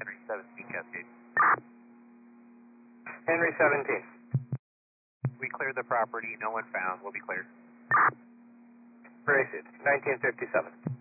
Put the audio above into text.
Henry 17 Cascade. Henry 17. We cleared the property, no one found, we'll be cleared. Raced, 1957.